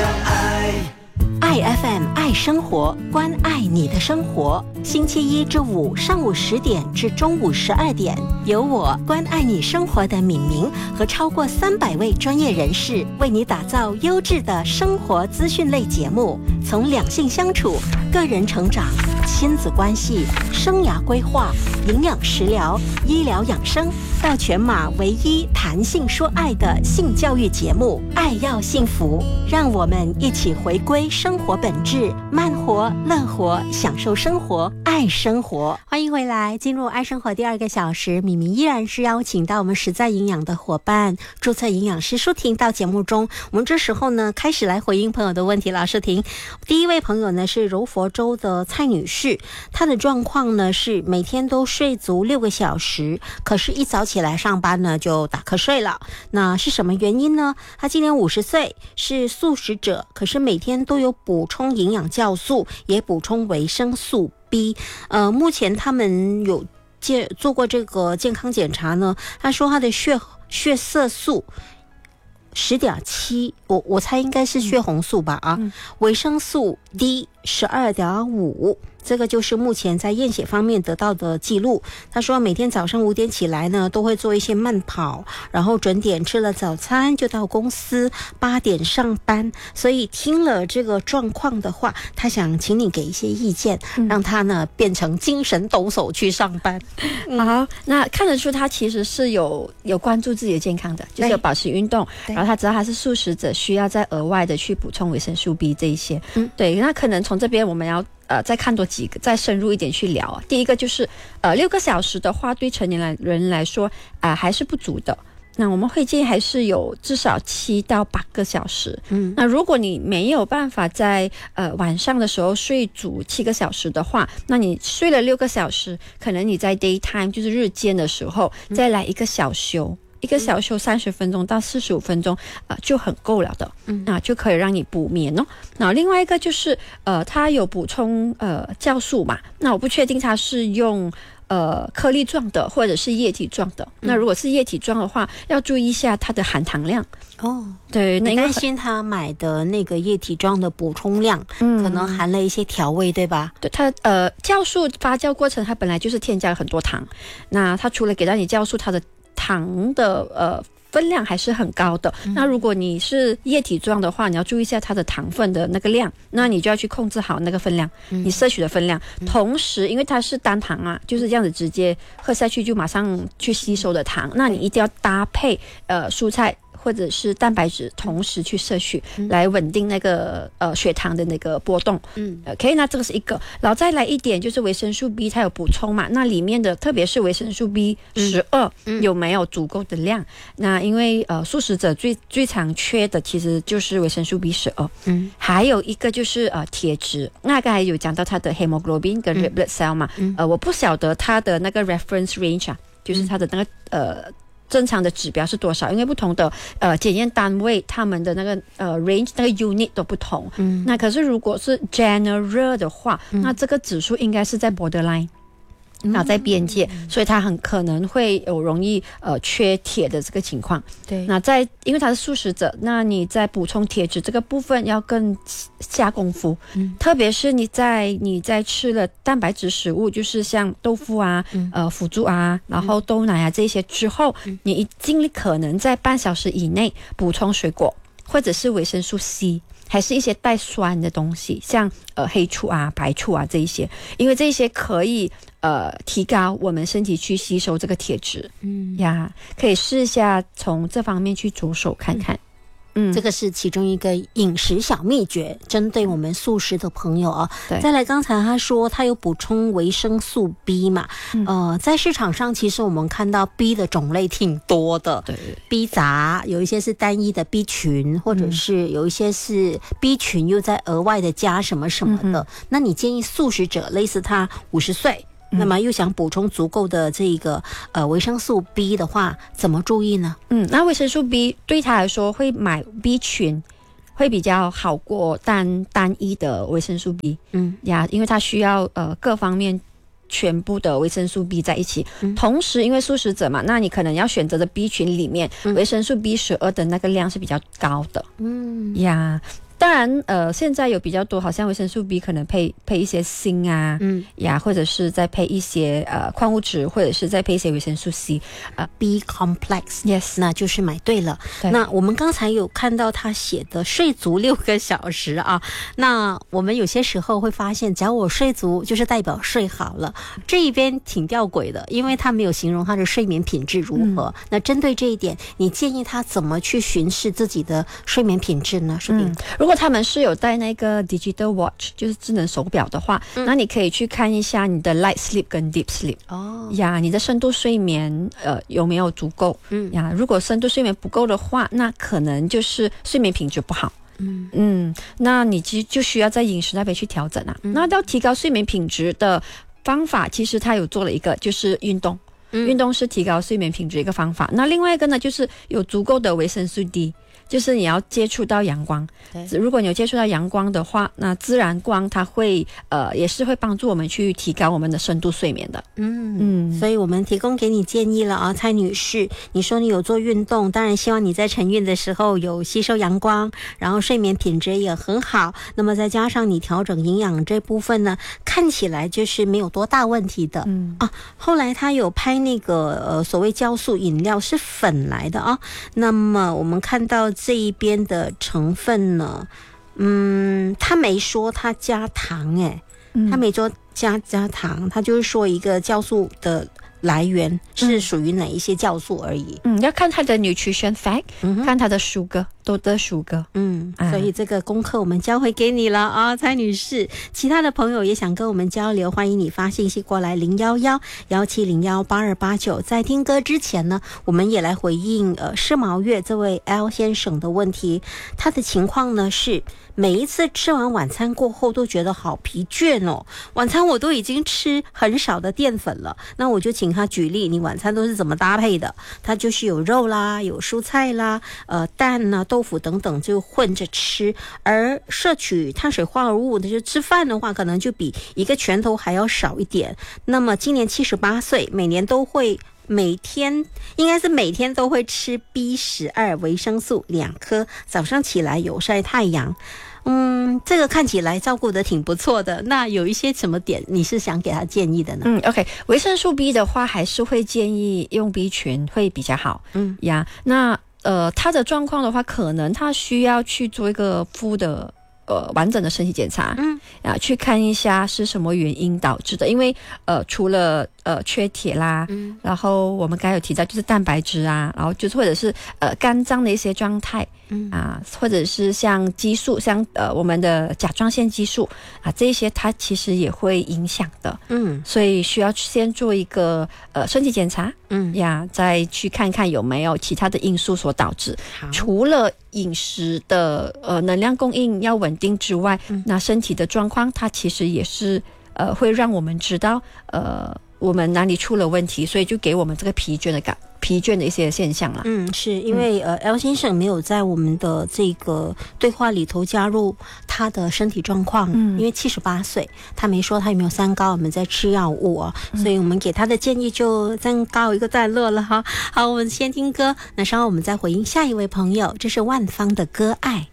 相爱。 爱 FM 爱生活，关爱你的生活。星期一至五上午10点至中午12点，由我关爱你生活的敏明和超过300位专业人士为你打造优质的生活资讯类节目，从两性相处、个人成长、亲子关系、生涯规划、营养食疗、医疗养生，到全马唯一谈性说爱的性教育节目《爱要幸福》，让我们一起回归生活本质，慢活、乐活，享受生活，爱生活。欢迎回来，进入爱生活第2个小时，米米依然是邀请到我们实在营养的伙伴，注册营养师舒婷到节目中。我们这时候呢，开始来回应朋友的问题了。舒婷，第一位朋友呢是柔佛州的蔡女士，她的状况呢是每天都睡足6个小时，可是一早起来上班呢就打瞌睡了。那是什么原因呢？她今年50岁，是素食者，可是每天都有补充营养酵素，也补充维生素 B。目前他们有做过这个健康检查呢，他说他的血色素10.7，我猜应该是血红素吧维生素 D 12.5，这个就是目前在验血方面得到的记录。他说每天早上5点起来呢，都会做一些慢跑，然后准点吃了早餐就到公司，8点上班。所以听了这个状况的话，他想请你给一些意见，让他呢变成精神抖擞去上班。 好，那看得出他其实是有关注自己的健康的，就是有保持运动，然后他知道他是素食者，需要再额外的去补充维生素 B 这一些。对，那可能从这边我们要再看多几个，再深入一点去聊啊。第一个就是6个小时的话，对成年人来说还是不足的。那我们会建议还是有至少7到8个小时。那如果你没有办法在晚上的时候睡足7个小时的话，那你睡了6个小时，可能你在 daytime 就是日间的时候再来一个小休。一个小休30分钟到45分钟就很够了的。那就可以让你补眠哦。那另外一个就是它有补充酵素嘛，那我不确定它是用颗粒状的或者是液体状的。那如果是液体状的话，要注意一下它的含糖量。对， 你担心他买的那个液体状的补充量可能含了一些调味，对吧？ 对，它酵素发酵过程它本来就是添加了很多糖，那它除了给到你酵素，它的糖的分量还是很高的。那如果你是液体状的话，你要注意一下它的糖分的那个量，那你就要去控制好那个分量，你摄取的分量。同时因为它是单糖啊，就是这样子直接喝下去就马上去吸收的糖，那你一定要搭配蔬菜或者是蛋白质同时去摄取，来稳定那个血糖的那个波动。OK， 那这个是一个。然后再来一点就是维生素 B 它有补充嘛，那里面的特别是维生素 B12有没有足够的量？那因为素食者最常缺的其实就是维生素 B12。还有一个就是铁质。那刚才有讲到它的 hemoglobin 跟 red blood cell 嘛，我不晓得它的那个 reference range 就是它的那个正常的指标是多少？因为不同的检验单位，他们的那个range 那个 unit 都不同。那可是如果是 general 的话，那这个指数应该是在 borderline。在边界，所以它很可能会有容易缺铁的这个情况。 对， 那因为它是素食者，那你在补充铁质这个部分要更下功夫。特别是你在吃了蛋白质食物，就是像豆腐啊、腐竹啊，然后豆奶啊这些之后，你尽力可能在半小时以内补充水果，或者是维生素 C。还是一些带酸的东西，像黑醋啊、白醋啊这一些，因为这些可以提高我们身体去吸收这个铁质。可以试一下从这方面去着手看看。 这个是其中一个饮食小秘诀，针对我们素食的朋友啊。再来，刚才他说他有补充维生素 B 嘛，在市场上其实我们看到 B 的种类挺多的。对 ，B 杂有一些是单一的 B 群，或者是有一些是 B 群又在额外的加什么什么的。那你建议素食者，类似他50岁。那么又想补充足够的这个维生素 B 的话，怎么注意呢？ 那维生素 B 对他来说会买 B 群会比较好过单一的维生素 B。因为它需要各方面全部的维生素 B 在一起。同时因为素食者嘛，那你可能要选择的 B 群里面维生素 B12的那个量是比较高的。 当然现在有比较多，好像维生素 B 可能配一些锌啊，或者是再配一些矿物质，或者是再配一些维生素 C， B complex， yes， 那就是买对了。那我们刚才有看到他写的睡足6个小时啊，那我们有些时候会发现，只要我睡足，就是代表睡好了。这一边挺吊诡的，因为他没有形容他的睡眠品质如何。那针对这一点，你建议他怎么去巡视自己的睡眠品质呢？是如果他们是有带那个 digital watch， 就是智能手表的话，那你可以去看一下你的 light sleep 跟 deep sleep。你的深度睡眠有没有足够？如果深度睡眠不够的话，那可能就是睡眠品质不好。那你就需要在饮食那边去调整啊。那要提高睡眠品质的方法，其实他有做了一个，就是运动。运动是提高睡眠品质的一个方法。那另外一个呢，就是有足够的维生素 D， 就是你要接触到阳光。如果你有接触到阳光的话，那自然光它会也是会帮助我们去提高我们的深度睡眠的。 所以我们提供给你建议了啊，蔡女士，你说你有做运动，当然希望你在晨运的时候有吸收阳光，然后睡眠品质也很好。那么再加上你调整营养这部分呢，看起来就是没有多大问题的。后来他有拍那个所谓酵素饮料是粉来的啊。那么我们看到这一边的成分呢，他没说他加糖，他没说加糖，他就是说一个酵素的来源是属于哪一些酵素而已。 要看它的 nutrition fact，看它的 sugar， 多的 sugar。 所以这个功课我们教会给你了啊，蔡女士。其他的朋友也想跟我们交流，欢迎你发信息过来011-1701-8289。在听歌之前呢，我们也来回应世毛月这位 L 先生的问题。他的情况呢是每一次吃完晚餐过后都觉得好疲倦哦，晚餐我都已经吃很少的淀粉了。那我就请他举例，你晚餐都是怎么搭配的？他就是有肉啦，有蔬菜啦，蛋啊、豆腐等等就混着吃，而摄取碳水化合物的就吃饭的话，可能就比一个拳头还要少一点。那么今年78岁，每天都会吃 B12 维生素2颗，早上起来有晒太阳。这个看起来照顾得挺不错的。那有一些什么点你是想给他建议的呢 ？OK， 维生素 B 的话，还是会建议用 B 群会比较好。那他的状况的话，可能他需要去做一个full的完整的身体检查，去看一下是什么原因导致的。因为除了缺铁啦，然后我们刚才有提到就是蛋白质啊，然后就是或者是肝脏的一些状态。或者是像激素，像我们的甲状腺激素啊，这一些它其实也会影响的。所以需要先做一个身体检查，再去看看有没有其他的因素所导致。除了饮食的能量供应要稳定之外，那身体的状况它其实也是会让我们知道我们哪里出了问题，所以就给我们这个疲倦的一些现象啦。 是因为L 先生没有在我们的这个对话里头加入他的身体状况，因为78岁，他没说他有没有三高，我们在吃药物啊，所以我们给他的建议就暂告一个段落了哈。好，我们先听歌，那稍后我们再回应下一位朋友，这是万芳的歌爱。